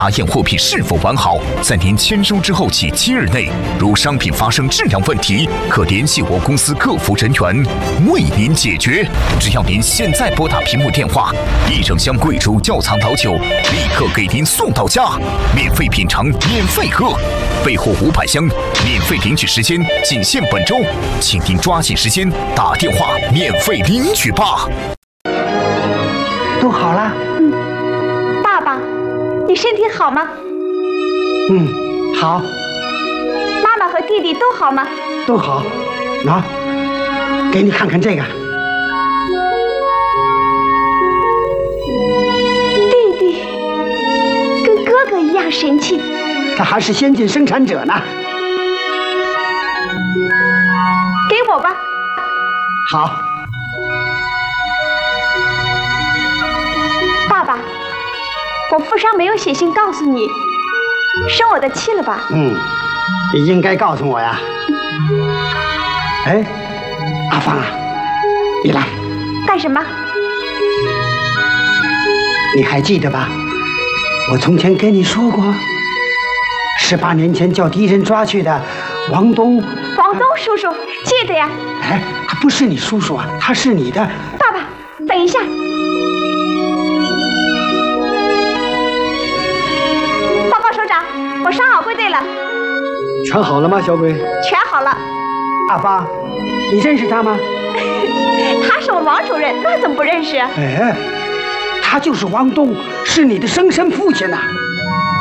查验货品是否完好，在您签收之后起7日内，如商品发生质量问题，可联系我公司客服人员为您解决。只要您现在拨打屏幕电话，1整箱贵州窖藏老酒立刻给您送到家，免费品尝，免费喝，备货500箱，免费领取时间仅限本周，请您抓紧时间打电话免费领取吧。 都好了。 爸爸。你身体好吗？ 好。 妈妈和弟弟都好吗？ 都好。喏，给你看看这个。 弟弟跟哥哥一样神气。 他还是先进生产者呢。 给我吧。 好。 爸爸。我富商没有写信告诉你，生我的气了吧？ 你应该告诉我呀。哎，阿芳啊，你来。 干什么？ 你还记得吧？我从前跟你说过，18年前叫敌人抓去的王东。 王东叔叔，记得呀。 哎，他不是你叔叔啊，他是你的。 爸爸，等一下。首长，我伤好归队了。 全好了吗，小鬼？ 全好了。 阿芳，你认识他吗？ 他是我王主任，那怎么不认识？ 哎，他就是王东，是你的生身父亲呐。